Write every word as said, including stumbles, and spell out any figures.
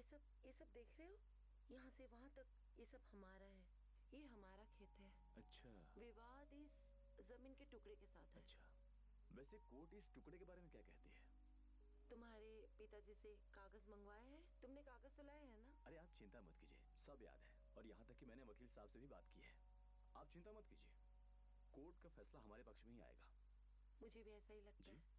सब ये सब देख रहे हो? यहाँ से वहाँ तक ये सब हमारा है। ये हमारा खेत है। अच्छा। विवाद इस जमीन के टुकड़े के साथ है। अच्छा, वैसे कोर्ट इस टुकड़े के बारे में क्या कहती है? तुम्हारे पिताजी से कागज मंगवाए हैं? तुमने कागज तो लाए हैं ना? अरे आप चिंता मत कीजिए, सब याद है। और यहाँ तक कि मैंने वकील साहब से भी बात की है। आप चिंता मत कीजिए, कोर्ट का फैसला हमारे पक्ष में ही आएगा। मुझे भी ऐसा ही लगता जी? है।